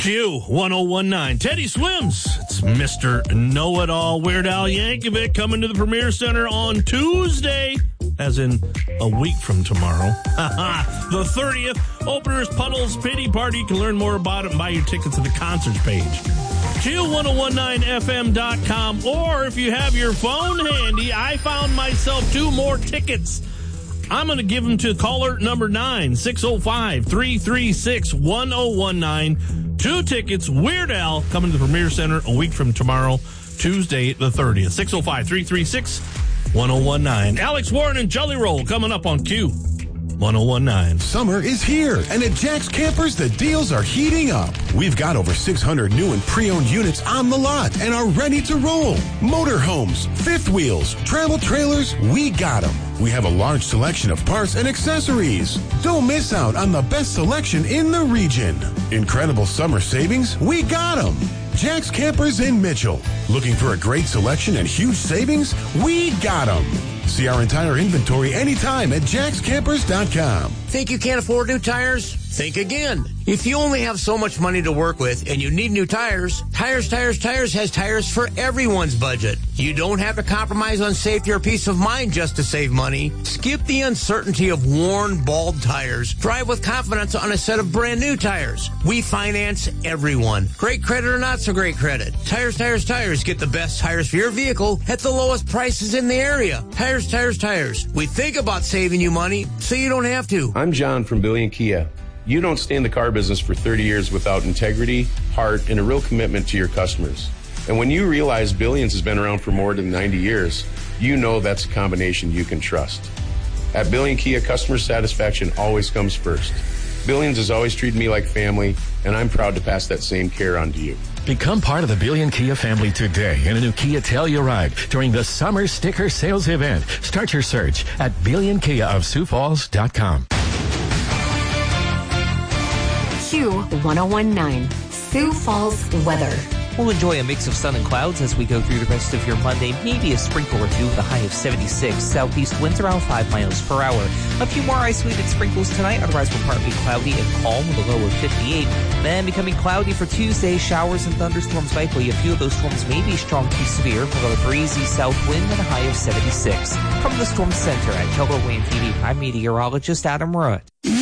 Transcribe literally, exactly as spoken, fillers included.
Q one oh one nine. Teddy Swims. It's Mister Know-It-All Weird Al Yankovic coming to the Premier Center on Tuesday, as in a week from tomorrow. The thirtieth. Openers Puddles Pity Party. You can learn more about it and buy your tickets at the concerts page. Q ten nineteen F M dot com. Or if you have your phone handy, I found myself two more tickets. I'm going to give them to caller number nine, six oh five, three three six, one oh one nine. Two tickets, Weird Al, coming to the Premier Center a week from tomorrow, Tuesday the thirtieth. six oh five, three three six, one oh one nine. Alex Warren and Jelly Roll coming up on Q ten nineteen. Summer is here, and at Jack's Campers, the deals are heating up. We've got over six hundred new and pre-owned units on the lot and are ready to roll. Motorhomes, fifth wheels, travel trailers, we got them. We have a large selection of parts and accessories. Don't miss out on the best selection in the region. Incredible summer savings, we got them. Jack's Campers in Mitchell. Looking for a great selection and huge savings? We got them. See our entire inventory anytime at jacks campers dot com. Think you can't afford new tires? Think again. If you only have so much money to work with and you need new tires, Tires, Tires, Tires has tires for everyone's budget. You don't have to compromise on safety or peace of mind just to save money. Skip the uncertainty of worn, bald tires. Drive with confidence on a set of brand new tires. We finance everyone. Great credit or not so great credit. Tires, Tires, Tires. Get the best tires for your vehicle at the lowest prices in the area. Tires, Tires, Tires. We think about saving you money so you don't have to. I'm John from Billion Kia. You don't stay in the car business for thirty years without integrity, heart, and a real commitment to your customers. And when you realize Billions has been around for more than ninety years, you know that's a combination you can trust. At Billion Kia, customer satisfaction always comes first. Billions has always treated me like family, and I'm proud to pass that same care on to you. Become part of the Billion Kia family today in a new Kia Telluride during the Summer Sticker Sales Event. Start your search at billion kia of sioux falls dot com. Q ten nineteen, Sioux Falls weather. We'll enjoy a mix of sun and clouds as we go through the rest of your Monday. Maybe a sprinkle or two with a high of seventy-six. Southeast winds around five miles per hour. A few more isolated sprinkles tonight. Otherwise, we'll partly cloudy and calm with a low of fifty-eight. Then becoming cloudy for Tuesday. Showers and thunderstorms likely. A few of those storms may be strong to severe with a breezy south wind and a high of seventy-six. From the Storm Center at Keller Williams T V, I'm meteorologist Adam Rutt.